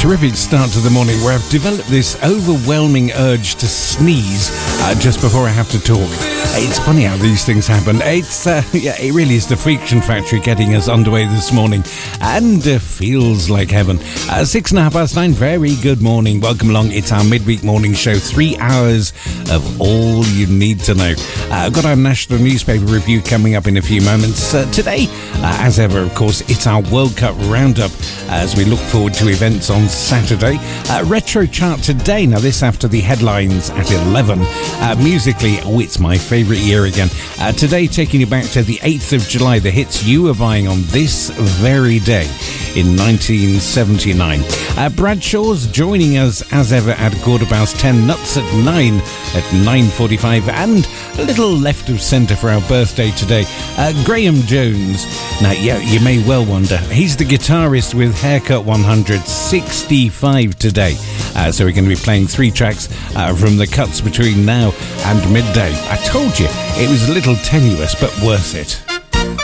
terrific start to the morning where I've developed this overwhelming urge to sneeze just before I have to talk. It's funny how these things happen. It really is the Friction Factory getting us underway this morning, and feels like heaven. 9:06, very good morning. Welcome along. It's our midweek morning show, 3 hours of all you need to know. I've got our national newspaper review coming up in a few moments. Today, as ever, of course, it's our World Cup roundup as we look forward to events on Saturday. Retro chart today. Now, this after the headlines at 11. Musically, it's my favourite year again. Today, taking you back to the 8th of July, the hits you were buying on this very day in 1979. Bradshaw's joining us as ever at 10:15, Nuts at 9 at 9:45, and a little left of centre for our birthday today. Graham Jones. Now, yeah, you may well wonder, he's the guitarist with Haircut 165 today. So we're going to be playing 3 tracks from the cuts between now and midday. I told you, it was a little tenuous, but worth it.